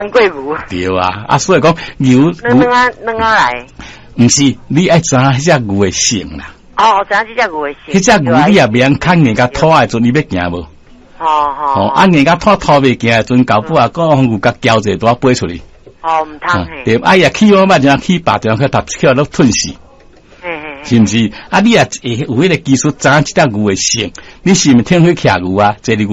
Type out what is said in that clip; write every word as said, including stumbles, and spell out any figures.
过牛。 对啊，啊，所以讲牛两两啊两啊来。 毋是，你爱知影迄只牛的性啦。 哦，知影这只牛的性。 迄只牛你也免看人家拖的阵，你要行无？ 哦哦。 哦，啊，人家拖拖袂行的阵，搞不啊，讲牛甲交者都要飞出去。 哦，唔通嘿。 对，哎呀，起我嘛就起八点去搭去都吞死。是毋是？啊，你也会有迄个技术，知影即只牛的性，你是毋是天会骑牛啊？这里。